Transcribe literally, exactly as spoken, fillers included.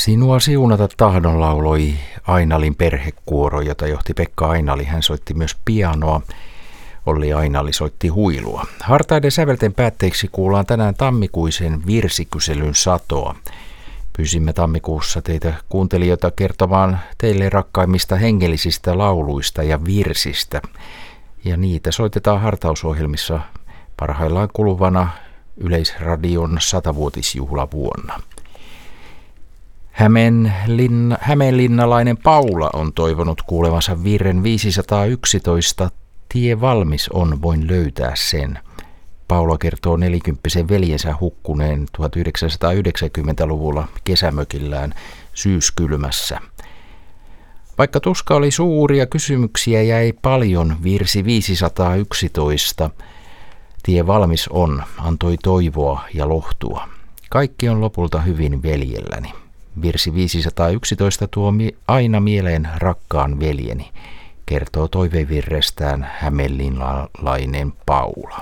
Sinua siunata tahdon lauloi Ainalin perhekuoro, jota johti Pekka Ainali. Hän soitti myös pianoa. Olli Ainali soitti huilua. Hartaiden sävelten päätteeksi kuullaan tänään tammikuisen virsikyselyn satoa. Pyysimme tammikuussa teitä kuuntelijoita kertomaan teille rakkaimmista hengellisistä lauluista ja virsistä. Ja niitä soitetaan hartausohjelmissa parhaillaan kuluvana Yleisradion satavuotisjuhlavuonna. Hämeenlinna, hämeenlinnalainen Paula on toivonut kuulevansa virren viisisataayksitoista. Tie valmis on, voin löytää sen. Paula kertoo nelikymppisen veljensä hukkuneen tuhatyhdeksänsataayhdeksänkymmentäluvulla kesämökillään syyskylmässä. Vaikka tuska oli suuria, kysymyksiä jäi paljon, virsi viisisataayksitoista. Tie valmis on, antoi toivoa ja lohtua. Kaikki on lopulta hyvin veljelläni. Virsi viisisataayksitoista tuo aina mieleen rakkaan veljeni, kertoo toivevirrestään hämeenlinnalainen Paula.